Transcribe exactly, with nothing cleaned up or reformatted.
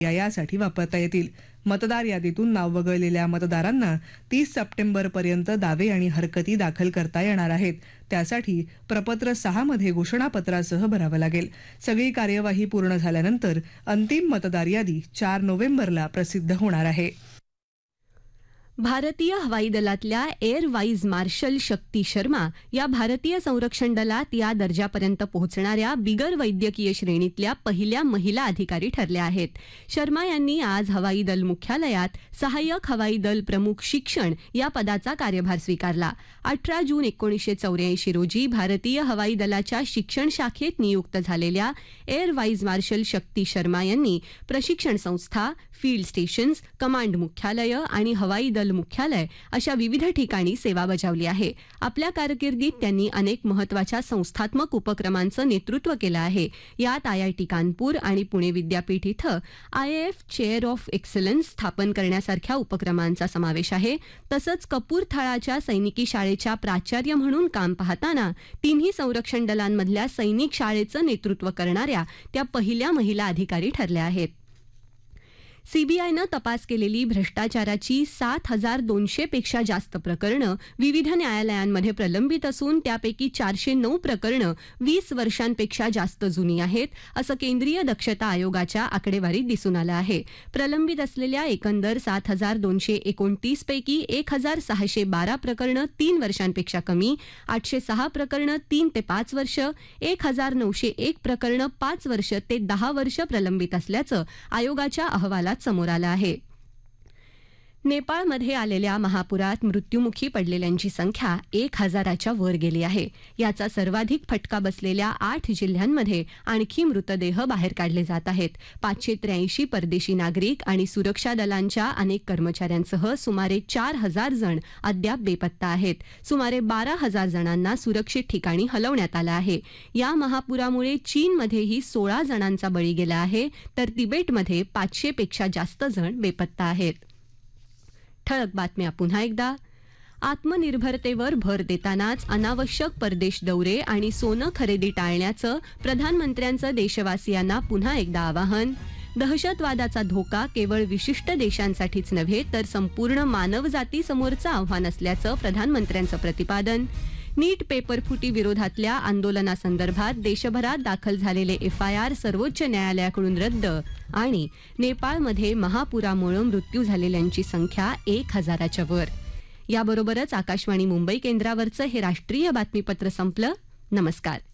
यासाठी वापरता येतील. मतदार यादीतून नाव वगळलेल्या मतदारांना तीस सप्टेंबर पर्यंत दावे आणि हरकती दाखल करता येणार आहेत. त्यासाठी प्रपत्र सहा मध्ये घोषणापत्रासह भरावं लागेल. सगळी कार्यवाही पूर्ण झाल्यानंतर अंतिम मतदार यादी चार नोव्हेंबरला प्रसिद्ध होणार आहे. भारतीय हवाई दलातल्या एअर वाईज मार्शल शक्ती शर्मा या भारतीय संरक्षण दलात या दर्जापर्यंत पोहोचणाऱ्या बिगर वैद्यकीय श्रेणीतल्या पहिल्या महिला अधिकारी ठरल्या आहेत. शर्मा यांनी आज हवाई दल मुख्यालयात सहाय्यक हवाई दल प्रमुख शिक्षण या पदाचा कार्यभार स्वीकारला. अठरा जून एकोणीसशे चौऱ्याऐंशी रोजी भारतीय हवाई दलाच्या शिक्षण शाखेत नियुक्त झालेल्या एअर वाईज मार्शल शक्ती शर्मा यांनी प्रशिक्षण संस्था, फील्ड स्टेशन्स, कमांड मुख्यालय आणि हवाई दल मुख्यालय अशा विविध ठिकाणी सेवा बजावली आहे. आपल्या कारकिर्दीत त्यांनी अनेक महत्वाच्या संस्थात्मक उपक्रमांचं नेतृत्व केलं आहे. यात आयआयटी कानपूर आणि पुणे विद्यापीठ इथं आयएएफ चेअर ऑफ एक्सलन्स स्थापन करण्यासारख्या उपक्रमांचा समावेश आहे. तसंच कपूरथळाच्या सैनिकी शाळेच्या प्राचार्य म्हणून काम पाहताना तिन्ही संरक्षण दलांमधल्या सैनिक शाळेचं नेतृत्व करणाऱ्या त्या पहिल्या महिला अधिकारी ठरल्या आहेत. सीबीआयनं तपास केलेली भ्रष्टाचाराची सात हजार दोनशे पेक्षा जास्त प्रकरणं विविध न्यायालयांमध्ये प्रलंबित असून त्यापैकी चारशे नऊ प्रकरणं वीस वर्षांपेक्षा जास्त जुनी आहेत, असं केंद्रीय दक्षता आयोगाच्या आकडेवारीत दिसून आलं आहे. प्रलंबित असलेल्या एकंदर सात हजार दोनशे एकोणतीस पैकी एक हजार सहाशे बारा प्रकरणं तीन वर्षांपेक्षा कमी, आठशे सहा प्रकरणं तीन ते पाच वर्ष, एक हजार नऊशे एक प्रकरणं पाच वर्ष ते दहा वर्ष प्रलंबित असल्याचं आयोगाच्या अहवालात समोर आलं आहे. नेपाळमध्ये आलेल्या महापुरात मृत्युमुखी पडलेल्यांची संख्या एक हजाराच्या वर गेली आहे. याचा सर्वाधिक फटका बसलेल्या आठ जिल्ह्यांमध्ये आणखी मृतदेह बाहेर काढले जात आहेत. पाचशे त्र्याऐंशी परदेशी नागरिक आणि सुरक्षा दलांच्या अनेक कर्मचाऱ्यांसह सुमारे चार हजार जण अद्याप बेपत्ता आहेत. सुमारे बारा हजार जणांना सुरक्षित ठिकाणी हलवण्यात आलं आहे. या महापुरामुळे चीनमध्येही सोळा जणांचा बळी गेला आहे, तर तिबेटमध्ये पाचशे पेक्षा जास्त जण बेपत्ता आहेत. ठळक बातम्या पुन्हा एकदा. आत्मनिर्भरतेवर भर देतानाच अनावश्यक परदेश दौरे आणि सोनं खरेदी टाळण्याचं प्रधानमंत्र्यांचं देशवासियांना पुन्हा एकदा आवाहन. दहशतवादाचा धोका केवळ विशिष्ट देशांसाठीच नव्हे तर संपूर्ण मानवजातीसमोरचं आव्हान असल्याचं प्रधानमंत्र्यांचं प्रतिपादन. नीट पेपरफुटी विरोधातल्या आंदोलनासंदर्भात देशभरात दाखल झालेले एफआयआर सर्वोच्च न्यायालयाकडून रद्द. आणि नेपाळमध्ये महापुरामुळे मृत्यू झालेल्यांची संख्या एक हजाराच्या वर. याबरोबरच आकाशवाणी मुंबई केंद्रावरचं हे राष्ट्रीय बातमीपत्र संपलं. नमस्कार.